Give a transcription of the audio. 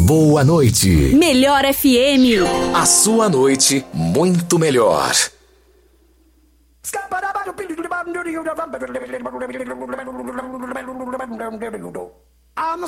boa noite. Melhor FM. A sua noite muito melhor. I'm a